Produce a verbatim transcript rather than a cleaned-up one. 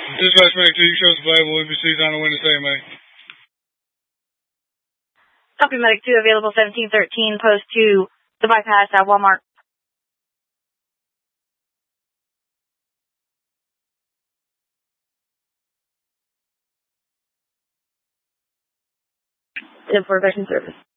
Dispatch Medic two, you show us available. N B C's on the way to say, mate. Copy, Medic two, available seventeen thirteen, post two, the bypass at Walmart. ten four, veteran service.